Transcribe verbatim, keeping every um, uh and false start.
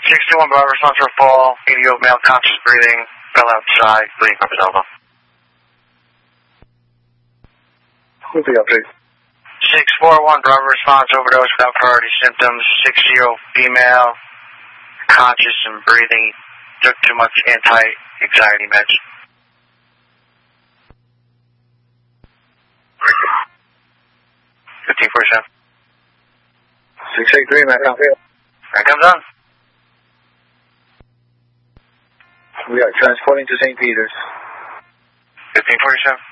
sixty-one Bravo, response for a fall, eighty-year-old male, conscious breathing, fell outside, bleeding from his elbow. Who's the update? six four one Bravo, response, overdose without priority symptoms, sixty-year-old female, conscious and breathing, took too much anti-anxiety meds. fifteen forty-seven. six eight three, Matt, copy. That comes on. We are transporting to Saint Peter's. fifteen forty-seven.